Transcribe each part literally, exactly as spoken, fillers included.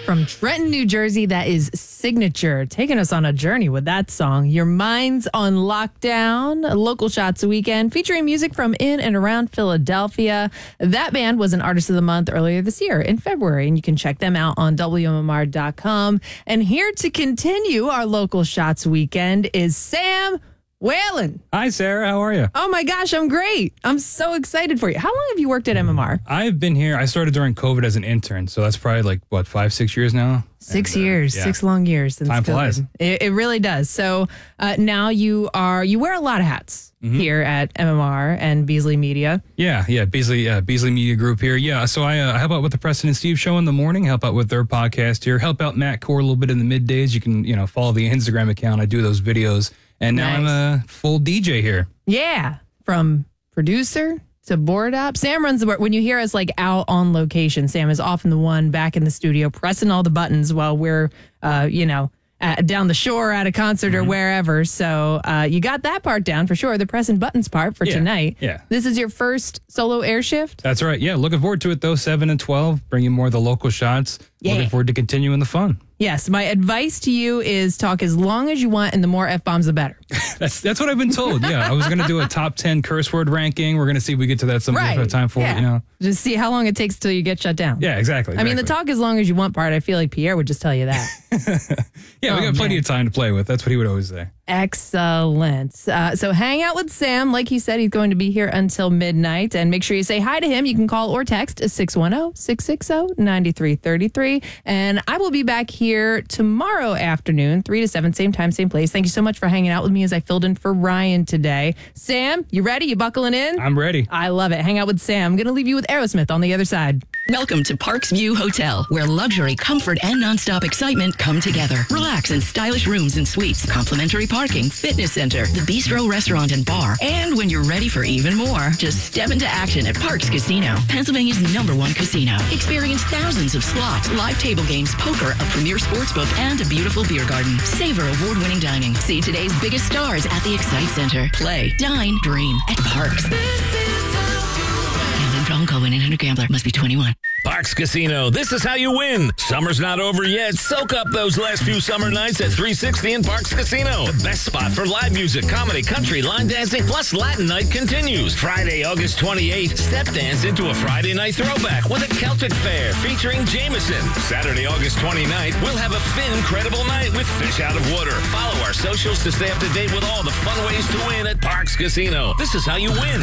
from Trenton, New Jersey. That is Signature, taking us on a journey with that song. Your Mind's on Lockdown, a Local Shots weekend featuring music from in and around Philadelphia. That band was an Artist of the Month earlier this year in February, and you can check them out on W M M R dot com. And here to continue our Local Shots weekend is Sam Whalen. Hi, Sarah. How are you? Oh, my gosh. I'm great. I'm so excited for you. How long have you worked at M M R? I've been here. I started during COVID as an intern, so that's probably like, what, five, six years now? Six and, uh, years, yeah. six long years since Time COVID. flies. It, it really does. So uh, now you are, you wear a lot of hats mm-hmm. here at M M R and Beasley Media. Yeah, yeah, Beasley uh, Beasley Media Group here. Yeah, so I uh, help out with the Preston and Steve show in the morning, help out with their podcast here, help out Matt Core a little bit in the middays. You can, you know, follow the Instagram account. I do those videos. And now Nice. I'm a full D J here. Yeah, from producer to board up. Sam runs the board. When you hear us like out on location, Sam is often the one back in the studio pressing all the buttons while we're, uh, you know, at, down the shore at a concert mm-hmm. or wherever. So uh, you got that part down for sure. The pressing buttons part for yeah, tonight. Yeah. This is your first solo air shift? That's right. Yeah, looking forward to it though. seven and twelve, bringing more of the local shots. Yeah. Looking forward to continuing the fun. Yes, my advice to you is talk as long as you want, and the more F-bombs, the better. That's that's what I've been told. Yeah, I was going to do a top ten curse word ranking. We're going to see if we get to that some Right. other time for yeah. it, you know. Just see how long it takes till you get shut down. Yeah, exactly. I mean, the exactly. talk as long as you want part, I feel like Pierre would just tell you that. yeah, we Oh, got plenty man. of time to play with. That's what he would always say. Excellent. Uh, so hang out with Sam. Like he said, he's going to be here until midnight. And make sure you say hi to him. You can call or text six one zero, six six zero, nine three three three. And I will be back here tomorrow afternoon, three to seven, same time, same place. Thank you so much for hanging out with me as I filled in for Ryan today. Sam, you ready? You buckling in? I'm ready. I love it. Hang out with Sam. I'm going to leave you with Aerosmith on the other side. Welcome to Parks View Hotel, where luxury, comfort, and nonstop excitement come together. Relax in stylish rooms and suites, complimentary parking, fitness center, the Bistro restaurant and bar. And when you're ready for even more, just step into action at Parks Casino, Pennsylvania's number one casino. Experience thousands of slots, live table games, poker, a premier sportsbook, and a beautiful beer garden. Savor award-winning dining. See today's biggest stars at the Excite Center. Play, dine, dream at Parks. Gambling problem, call one eight hundred gambler. Must be twenty-one. Parks Casino, this is how you win. Summer's not over yet. Soak up those last few summer nights at three sixty in Parks Casino. The best spot for live music, comedy, country, line dancing, plus Latin night continues. Friday, August twenty-eighth, step dance into a Friday night throwback with a Celtic fair featuring Jameson. Saturday, August twenty-ninth, we'll have a Finn Credible night with Fish Out of Water. Follow our socials to stay up to date with all the fun ways to win at Parks Casino. This is how you win.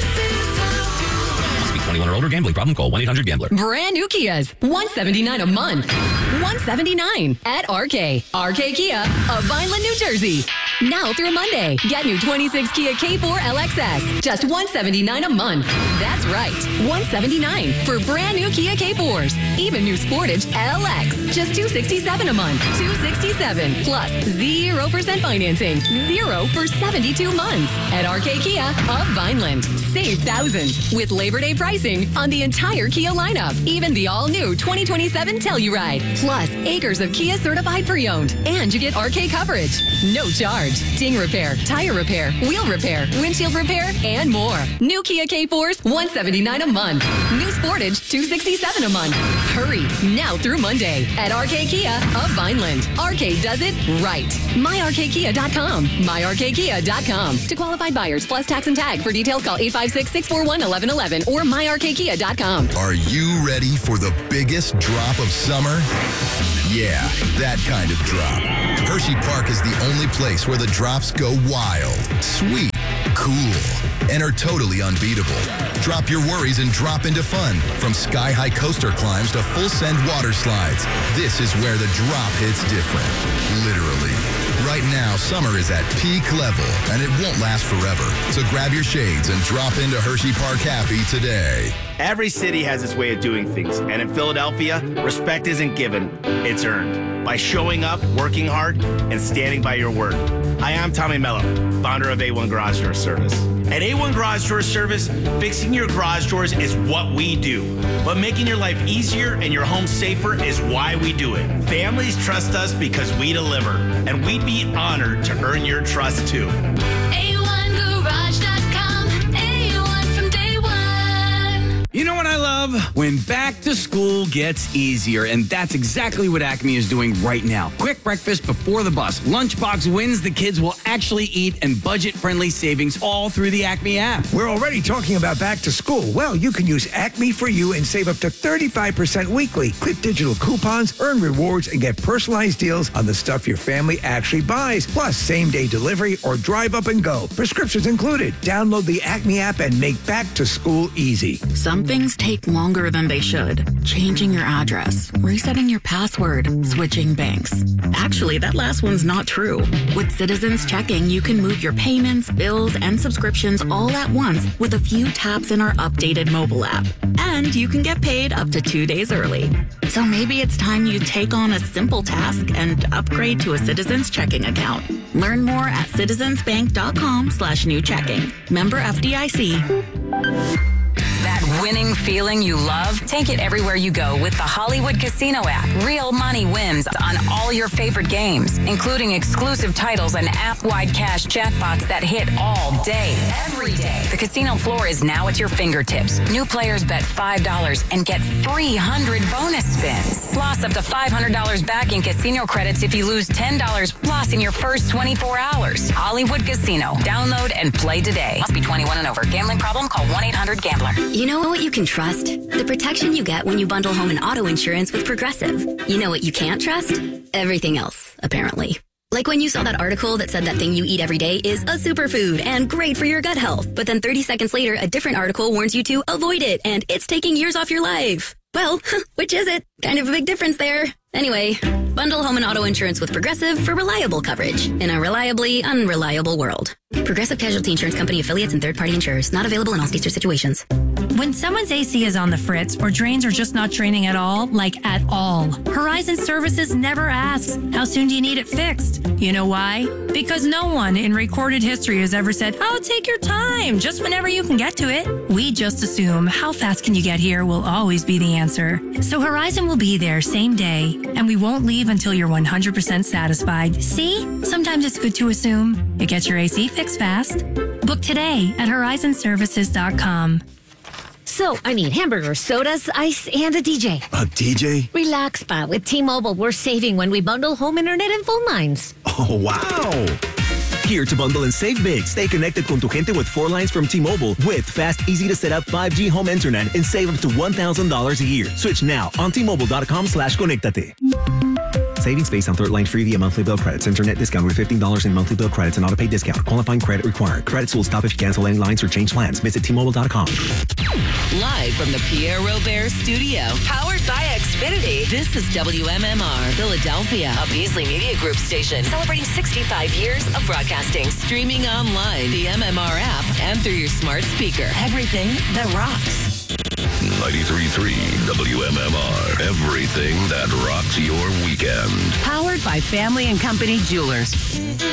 twenty-one or older. Gambling problem? Call one eight hundred gambler. Brand new Kias, one seventy-nine a month. one seventy-nine at R K. R K Kia of Vineland, New Jersey. Now through Monday, get new twenty-six Kia K four L X S, just one seventy-nine a month. That's right, one seventy-nine for brand new Kia K fours. Even new Sportage L X, just two sixty-seven a month. two sixty-seven plus zero percent financing, zero for seventy-two months at R K Kia of Vineland. Save thousands with Labor Day pricing on the entire Kia lineup, even the all-new twenty twenty-seven Telluride. Plus acres of Kia certified pre-owned, and you get R K coverage, no charge. Ding repair, tire repair, wheel repair, windshield repair, and more. New Kia K fours, one seventy-nine a month. New Sportage, two sixty-seven a month. Hurry, now through Monday at R K Kia of Vineland. R K does it right. my R K kia dot com. my R K kia dot com. To qualified buyers plus tax and tag. For details, call eight five six, six four one, one one one one or my R K kia dot com. Are you ready for the biggest drop of summer? Yeah, that kind of drop. Hershey Park is the only place where the drops go wild, sweet, cool, and are totally unbeatable. Drop your worries and drop into fun. From sky-high coaster climbs to full-send water slides, this is where the drop hits different. Literally. Right now, summer is at peak level, and it won't last forever. So grab your shades and drop into Hershey Park Happy today. Every city has its way of doing things, and in Philadelphia, respect isn't given, it's earned. By showing up, working hard, and standing by your word. Hi, I'm Tommy Mello, founder of A one Garage Door Service. At A one Garage Door Service, fixing your garage doors is what we do. But making your life easier and your home safer is why we do it. Families trust us because we deliver, and we'd be honored to earn your trust too. A one garage dot com, A one from day one. You know what I love? love? When back to school gets easier, and that's exactly what Acme is doing right now. Quick breakfast before the bus, lunchbox wins the kids will actually eat, and budget-friendly savings all through the Acme app. We're already talking about back to school. Well, you can use Acme for you and save up to thirty-five percent weekly. Clip digital coupons, earn rewards, and get personalized deals on the stuff your family actually buys. Plus, same-day delivery or drive up and go. Prescriptions included. Download the Acme app and make back to school easy. Some things take longer than they should. Changing your address, resetting your password, switching banks. Actually, that last one's not true. With Citizens Checking, you can move your payments, bills, and subscriptions all at once with a few taps in our updated mobile app. And you can get paid up to two days early. So maybe it's time you take on a simple task and upgrade to a Citizens Checking account. Learn more at citizensbank.com slash new checking. Member F D I C. That winning feeling you love? Take it everywhere you go with the Hollywood Casino app. Real money wins on all your favorite games, including exclusive titles and app-wide cash jackpots that hit all day, every day. The casino floor is now at your fingertips. New players bet five dollars and get three hundred bonus spins. Plus up to five hundred dollars back in casino credits if you lose ten dollars plus in your first twenty-four hours. Hollywood Casino. Download and play today. Must be twenty-one and over. Gambling problem? Call one eight hundred gambler. You know what you can trust? The protection you get when you bundle home and auto insurance with Progressive. You know what you can't trust? Everything else, apparently. Like when you saw that article that said that thing you eat every day is a superfood and great for your gut health. But then thirty seconds later, a different article warns you to avoid it and it's taking years off your life. Well, which is it? Kind of a big difference there. Anyway, bundle home and auto insurance with Progressive for reliable coverage in a reliably unreliable world. Progressive Casualty Insurance Company affiliates and third-party insurers. Not available in all states or situations. When someone's A C is on the fritz or drains are just not draining at all, like at all, Horizon Services never asks, how soon do you need it fixed? You know why? Because no one in recorded history has ever said, oh, take your time, just whenever you can get to it. We just assume how fast can you get here will always be the answer. So Horizon will be there same day, and we won't leave until you're one hundred percent satisfied. See? Sometimes it's good to assume. It gets your A C fixed fast. Book today at horizon services dot com. So, I need hamburgers, sodas, ice, and a D J. A D J? Relax, Pa. With T-Mobile, we're saving when we bundle home internet and phone lines. Oh, wow. Here to bundle and save big. Stay connected con tu gente with four lines from T-Mobile with fast, easy to set up five G home internet and save up to one thousand dollars a year. Switch now on T-Mobile.com slash conectate. Savings based on third line free via monthly bill credits. Internet discount with fifteen dollars in monthly bill credits and auto pay discount. Qualifying credit required. Credits will stop if you cancel any lines or change plans. Visit T Mobile dot com. Live from the Pierre Robert Studio. Powered by Xfinity. This is W M M R Philadelphia, a Beasley Media Group station celebrating sixty-five years of broadcasting. Streaming online, the M M R app, and through your smart speaker. Everything that rocks. ninety-three point three W M M R. Everything that rocks your weekend. Powered by Family and Company Jewelers.